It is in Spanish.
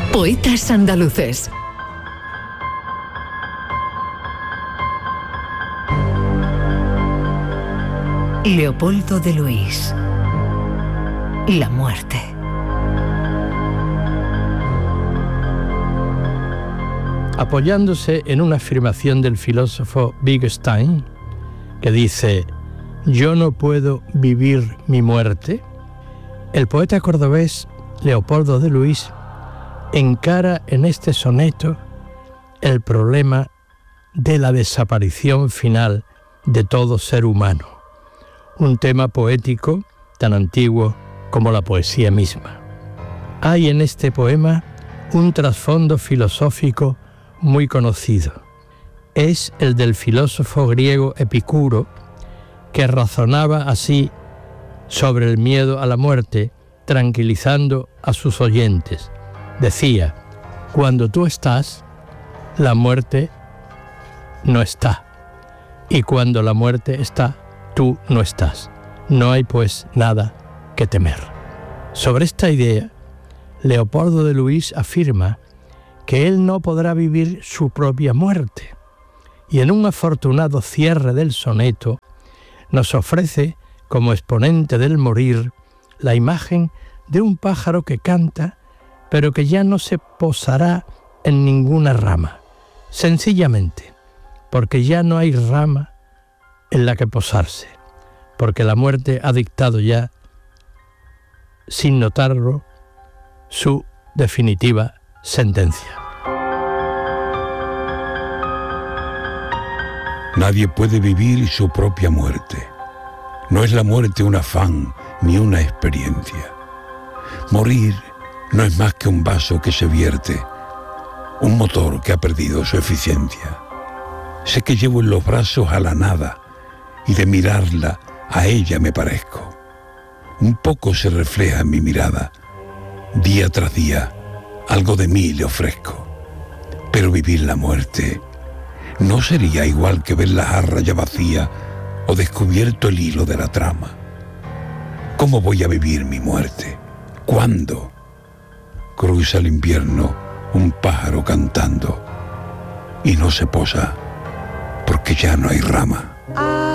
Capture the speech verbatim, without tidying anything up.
Poetas andaluces. Leopoldo de Luis. La muerte. Apoyándose en una afirmación del filósofo Wittgenstein, que dice: «Yo no puedo vivir mi muerte», el poeta cordobés Leopoldo de Luis encara en este soneto el problema de la desaparición final de todo ser humano, un tema poético tan antiguo como la poesía misma. Hay en este poema un trasfondo filosófico muy conocido. Es el del filósofo griego Epicuro, que razonaba así sobre el miedo a la muerte, tranquilizando a sus oyentes. Decía: cuando tú estás, la muerte no está, y cuando la muerte está, tú no estás. No hay pues nada que temer. Sobre esta idea, Leopoldo de Luis afirma que él no podrá vivir su propia muerte, y en un afortunado cierre del soneto nos ofrece, como exponente del morir, la imagen de un pájaro que canta, pero que ya no se posará en ninguna rama, sencillamente porque ya no hay rama en la que posarse, porque la muerte ha dictado ya, sin notarlo, su definitiva sentencia. Nadie puede vivir su propia muerte. No es la muerte un afán ni una experiencia. Morir no es más que un vaso que se vierte, un motor que ha perdido su eficiencia. Sé que llevo en los brazos a la nada y de mirarla a ella me parezco. Un poco se refleja en mi mirada. Día tras día algo de mí le ofrezco. Pero vivir la muerte no sería igual que ver la jarra ya vacía o descubierto el hilo de la trama. ¿Cómo voy a vivir mi muerte? ¿Cuándo? Cruza el invierno un pájaro cantando y no se posa porque ya no hay rama.